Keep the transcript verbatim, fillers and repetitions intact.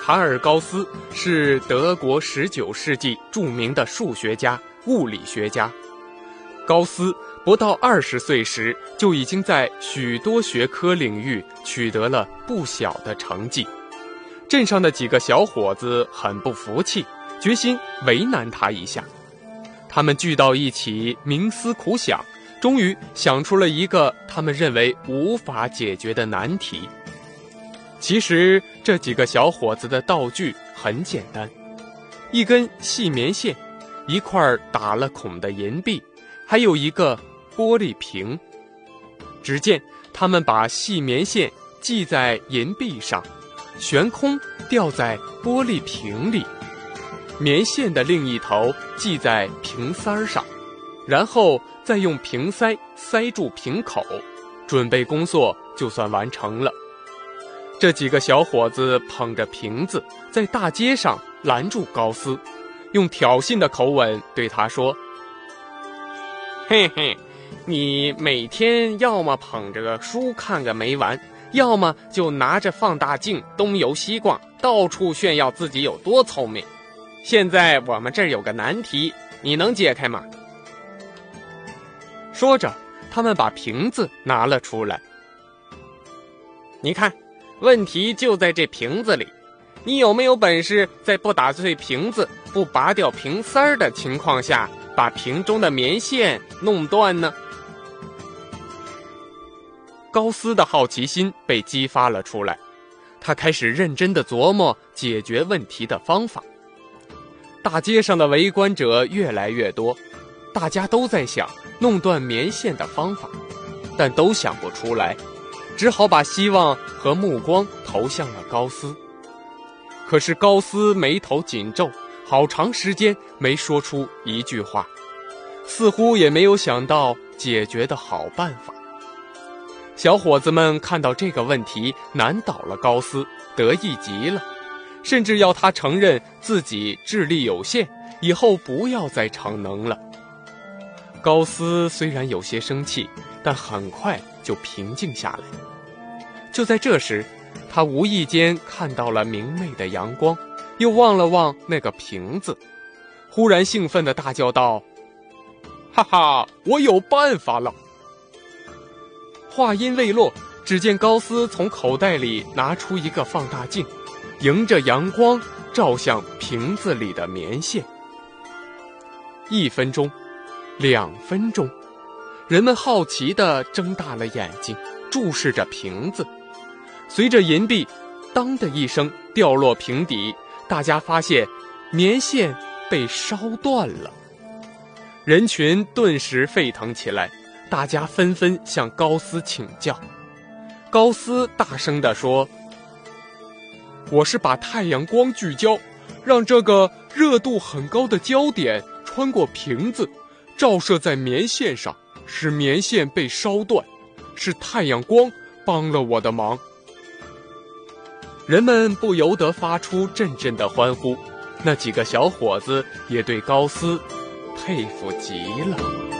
卡尔·高斯是德国十九世纪著名的数学家、物理学家。高斯不到二十岁时，就已经在许多学科领域取得了不小的成绩。镇上的几个小伙子很不服气，决心为难他一下。他们聚到一起，冥思苦想，终于想出了一个他们认为无法解决的难题。其实这几个小伙子的道具很简单，一根细棉线，一块打了孔的银币，还有一个玻璃瓶。只见他们把细棉线系在银币上，悬空吊在玻璃瓶里，棉线的另一头系在瓶塞上，然后再用瓶塞塞住瓶口，准备工作就算完成了。这几个小伙子捧着瓶子在大街上拦住高斯，用挑衅的口吻对他说：嘿嘿，你每天要么捧着个书看个没完，要么就拿着放大镜东游西逛，到处炫耀自己有多聪明。现在我们这儿有个难题，你能解开吗？说着，他们把瓶子拿了出来。你看，问题就在这瓶子里，你有没有本事在不打碎瓶子、不拔掉瓶塞儿的情况下，把瓶中的棉线弄断呢？高斯的好奇心被激发了出来，他开始认真地琢磨解决问题的方法。大街上的围观者越来越多，大家都在想弄断棉线的方法，但都想不出来，只好把希望和目光投向了高斯。可是高斯眉头紧皱，好长时间没说出一句话，似乎也没有想到解决的好办法。小伙子们看到这个问题难倒了高斯，得意极了，甚至要他承认自己智力有限，以后不要再逞能了。高斯虽然有些生气，但很快就平静下来。就在这时，他无意间看到了明媚的阳光，又望了望那个瓶子，忽然兴奋地大叫道：哈哈，我有办法了！话音未落，只见高斯从口袋里拿出一个放大镜，迎着阳光照向瓶子里的棉线。一分钟，两分钟，人们好奇地睁大了眼睛，注视着瓶子。随着银币当的一声掉落瓶底，大家发现棉线被烧断了。人群顿时沸腾起来，大家纷纷向高斯请教。高斯大声地说：我是把太阳光聚焦，让这个热度很高的焦点穿过瓶子，照射在棉线上，使棉线被烧断，是太阳光帮了我的忙。人们不由得发出阵阵的欢呼，那几个小伙子也对高斯佩服极了。